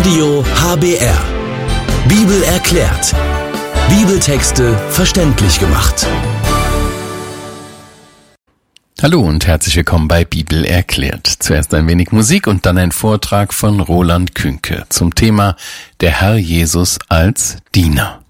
Radio HBR. Bibel erklärt. Bibeltexte verständlich gemacht. Hallo und herzlich willkommen bei Bibel erklärt. Zuerst ein wenig Musik und dann ein Vortrag von Roland Künke zum Thema Der Herr Jesus als Diener.